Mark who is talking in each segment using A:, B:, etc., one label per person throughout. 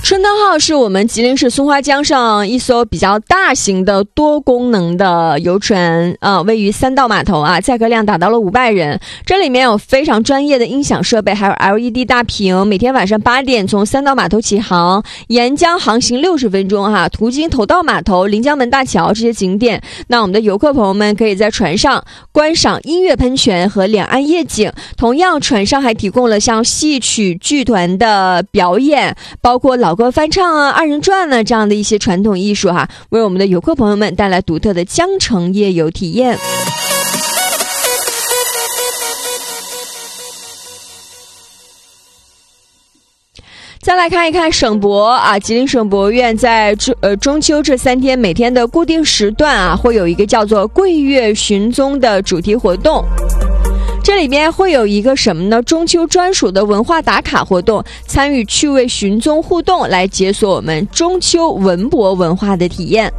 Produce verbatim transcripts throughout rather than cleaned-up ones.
A: 顺灯号是我们吉林市松花江上一艘比较大型的多功能的游船啊、呃，位于三道码头啊，载客量达到了五百人。这里面有非常专业的音响设备，还有 L E D 大屏。每天晚上八点从三道码头起航，沿江航行六十分钟哈，途经头道码头、临江门大桥这些景点。那我们的游客朋友们可以在船上观赏音乐喷泉和两岸夜景。同样，船上还提供了像戏曲剧团的表演，包括老歌翻唱啊、二人转呢、啊、这样的一些传统艺术哈，为我们的游客朋友们带来独特的江城夜游体验。再来看一看省博啊，吉林省博物院在呃中秋这三天每天的固定时段啊，会有一个叫做桂月寻踪的主题活动。这里面会有一个什么呢？中秋专属的文化打卡活动，参与趣味寻踪互动，来解锁我们中秋文博文化的体验。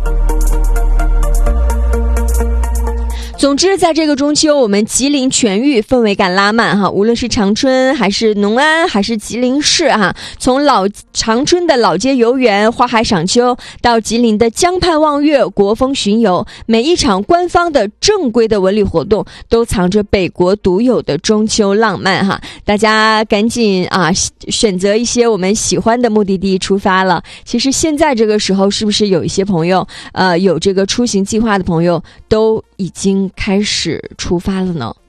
A: 总之，在这个中秋，我们吉林全域氛围感拉满哈，无论是长春还是农安还是吉林市哈，从老长春的老街游园、花海赏秋，到吉林的江畔望月、国风巡游，每一场官方的正规的文旅活动都藏着北国独有的中秋浪漫哈。大家赶紧啊，选择一些我们喜欢的目的地出发了。其实现在这个时候，是不是有一些朋友呃有这个出行计划的朋友都已经开始出发了呢？